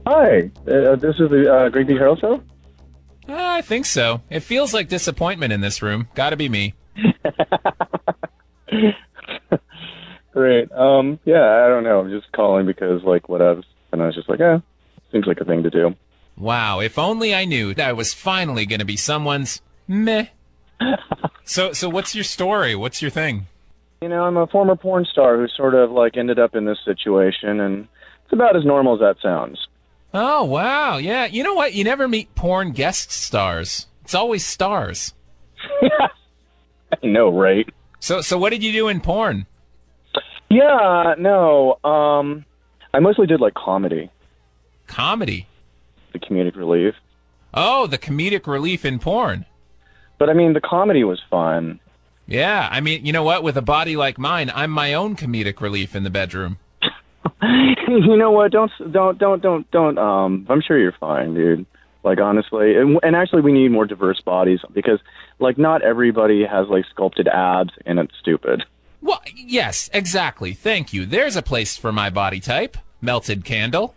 Hi, this is the Greg D. Harrell Show? I think so. It feels like disappointment in this room. Gotta be me. Great. Yeah, I don't know. I'm just calling because, like, whatevs. And I was just like, seems like a thing to do. Wow, if only I knew that I was finally gonna be someone's meh. So what's your story? What's your thing? You know, I'm a former porn star who sort of, like, ended up in this situation, and it's about as normal as that sounds. Oh, wow. Yeah, you know what? You never meet porn guest stars. It's always stars. I know, right? So what did you do in porn? Yeah, no, I mostly did, like, comedy. Comedy? The comedic relief. Oh, the comedic relief in porn. But, I mean, the comedy was fun. Yeah, I mean, you know what? With a body like mine, I'm my own comedic relief in the bedroom. You know what? Don't. I'm sure you're fine, dude. Like, honestly, and actually, we need more diverse bodies because, like, not everybody has like sculpted abs, and it's stupid. Well, yes, exactly. Thank you. There's a place for my body type. Melted candle.